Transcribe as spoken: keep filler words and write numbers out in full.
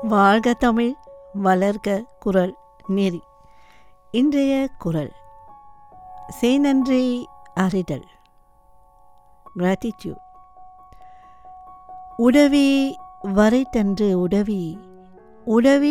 வாழ்க தமிழ், வளர்க குரல் நெறி. இன்றைய குரல் செய்நன்றி அறிதல், கிராட்டிடியூட். உடவி வரைத்தன்று உடவி உடவி